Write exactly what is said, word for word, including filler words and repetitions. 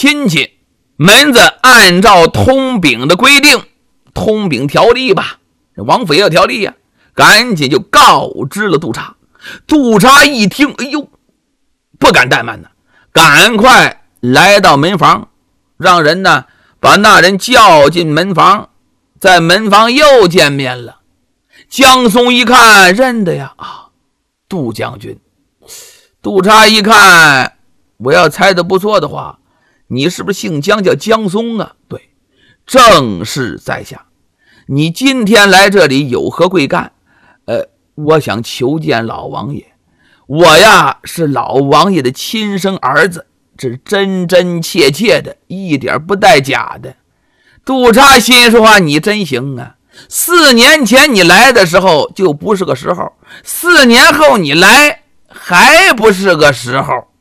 亲戚，门子按照通禀的规定，通禀条例吧，王府也有条例呀、啊，赶紧就告知了督察。督察一听，哎呦，不敢怠慢呢，赶快来到门房，让人呢把那人叫进门房。在门房又见面了，江松一看认得呀，啊，杜将军。督察一看，我要猜的不错的话，你是不是姓江叫江松啊？对，正是在下。你今天来这里有何贵干？呃，我想求见老王爷。我呀是老王爷的亲生儿子，这是真真切切的，一点不带假的。督察心说话，你真行啊！四年前你来的时候就不是个时候，四年后你来还不是个时候。